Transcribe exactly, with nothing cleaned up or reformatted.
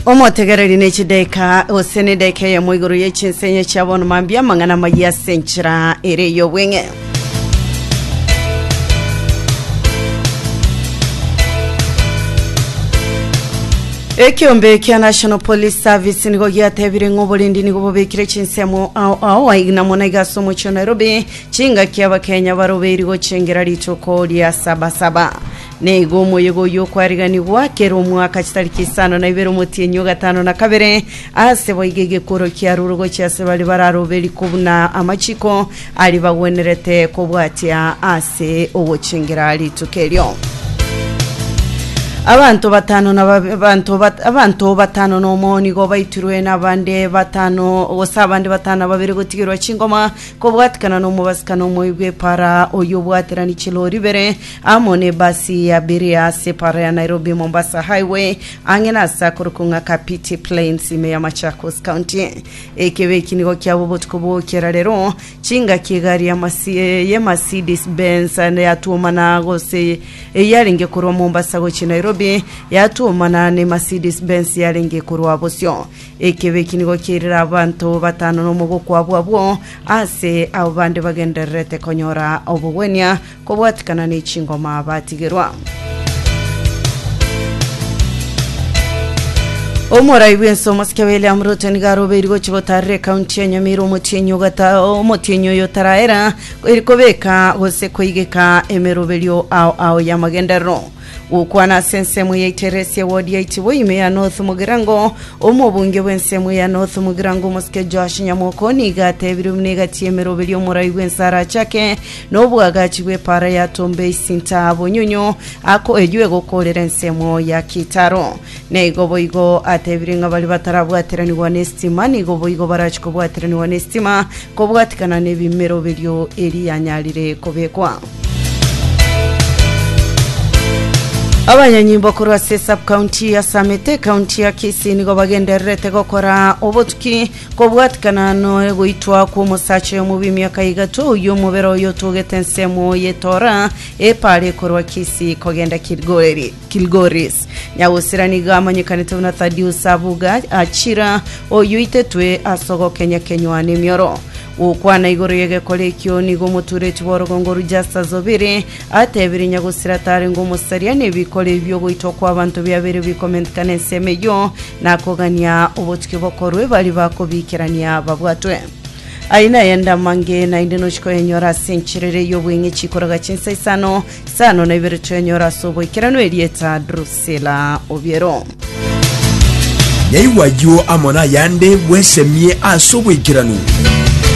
Omotegereri nechideka osene deke ya mwiguru yechinsenye chabonu mambia mangana maya senchira ere yo wenge. Ekiombe kia National Police Service niko gia tebire ngobolindi niko bobekire chinsemo au au aigna monega somo cho Nairobi chinga kia Wakenya baroberi go chengera litoko lia saba saba. Nego moyego yo kwarigani wakero mwaka chitariki sano na ibero motienyo gatano na kabere asebo igege koro kia rurugo chia sebali bararo beli kubuna amachiko aliba wenerete kobwatia ase owo chengera litokelyo. Abantu batano na abantu bat abantu batano no moni go baiturwe na bande batano osabande batano babiri gutigirwa chingoma ko bwatikana no mubasikano moyigwe para oyo bwatirani chilori bere amone basi ya biria separa ya Nairobi Mombasa Highway angena sakurukunga Kapiti Plains ime ya Machakos County ekebe kinigo kyabo botkubo kerarero chinga kigari ya masi ye Mercedes Benz ane atumana gose yaringe kuro Mombasa go Nairobi yatu manane Mercedes Benz yaringe kurwa bosyo ekebe kinigo kirira abantu batano no mugo kwabwabwo ase abande bagenderete konyora obugwenya ko bwatikana ne chingoma batigerwa. Omora iwenso maskewele amrote nigaro berigo chibotare county ya Nyamira omotienyo gata omotienyo yotaraera irikobeka hose koigeka emerobelio au au ya magendero ukwana sensemu ya iteresi wodi ya itiwo ime ya North Mugirango omobunge wensemu ya North Mugirango moske Josh Nyamoko nigate birumnega tiemerobelio mora iwensara chake nobwagachiwe para ya Tombe Sinta abonyonyo ako ejuwe gokorera nsemu ya Kitaro nego boigo atebiringa bali batarabwaterani wa nestima nigo boigo barachiko bwaterani wa nestima ko bwatikana nebimero belio eri yanyalire kobekwa. Abanyanyimbo kurwa sub county ya Samete county ya Kisii nigo bagenderete gokora obotuki ko bwatikana no goitwa ku musache yo mubi myaka igato yo mubero yo tugetensemo yetora e pare kurwa Kisii kogenda Kilgori Kilgoris nyawusirani gamanyikane tuna Thadius Abuga achira oyuitetwe asogo Kenya Kenywane myoro ukwana igoro yege kolekyo nigo muture tiboro gongoru jasta zobire atebiri nyagusira tare ngo musaria nebikole byo goitokwa abantu byabere bicomment kane semeyo nakogania obotike bokorwe bali bakobikirania babwatwe aina yenda mange na indeno chiko enyora senchirere yo bwenge chikoraga chinsa sano sano na ibere chenyora sobo ikirano elieta Drusela Obiero Yaiwa yo amona yande wesemie asobo ikirano